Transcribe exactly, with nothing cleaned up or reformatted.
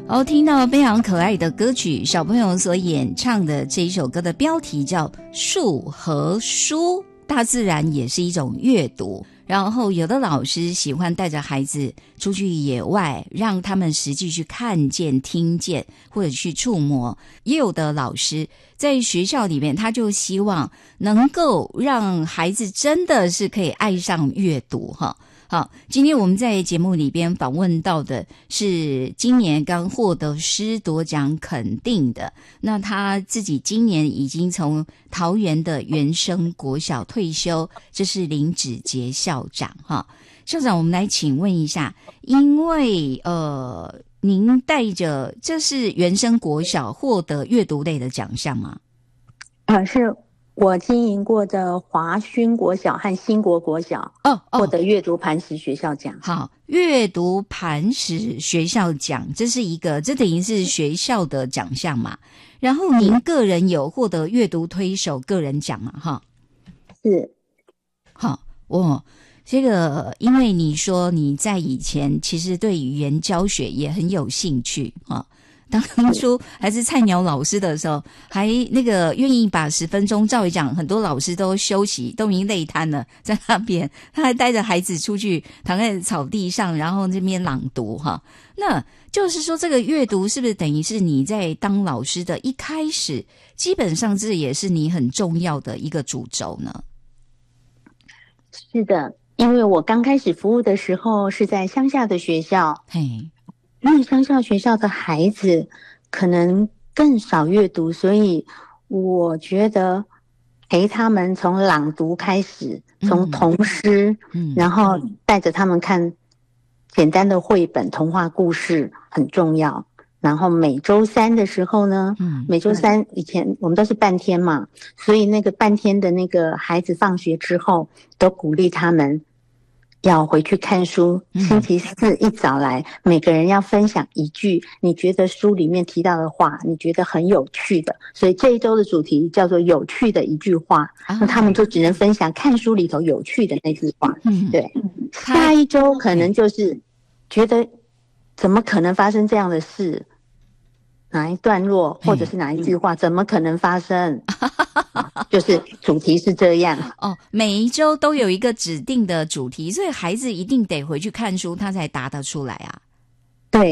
好，听到非常可爱的歌曲，小朋友所演唱的这一首歌的标题叫《树和书》，大自然也是一种阅读。然后有的老师喜欢带着孩子出去野外，让他们实际去看见、听见或者去触摸。也有的老师在学校里面，他就希望能够让孩子真的是可以爱上阅读哈。好，今天我们在节目里边访问到的是今年刚获得师铎奖肯定的，那他自己今年已经从桃园的原生国小退休，这是林子杰校长哈。校长，我们来请问一下，因为呃，您带着这是原生国小获得阅读类的奖项吗？ 啊，是。我经营过的华勋国小和新国国小哦哦， 获得阅读磐石学校奖。 好，阅读磐石学校奖，这是一个，这等于是学校的奖项嘛。然后您个人有获得阅读推手个人奖嘛？哈， 是。 好，我这个，因为你说你在以前其实对语言教学也很有兴趣啊。当初还是菜鸟老师的时候，还那个愿意把十分钟，照理讲很多老师都休息，都已经累瘫了，在那边他还带着孩子出去躺在草地上，然后这边朗读哈。那就是说，这个阅读是不是等于是你在当老师的一开始，基本上这也是你很重要的一个主轴呢？ 是的，因为我刚开始服务的时候是在乡下的学校， 嘿。 因为乡下学校的孩子可能更少阅读，所以我觉得陪他们从朗读开始，从童诗，嗯，然后带着他们看简单的绘本、童话故事很重要。然后每周三的时候呢，嗯，每周三以前我们都是半天嘛，所以那个半天的那个孩子放学之后，都鼓励他们要回去看书，星期四一早来，嗯，每个人要分享一句你觉得书里面提到的话，你觉得很有趣的。所以这一周的主题叫做有趣的一句话，啊，那他们就只能分享看书里头有趣的那句话。嗯，对。下一周可能就是觉得怎么可能发生这样的事？哪一段落或者是哪一句话，怎么可能发生？就是主题是这样哦，每一周都有一个指定的主题，所以孩子一定得回去看书，他才答得出来啊。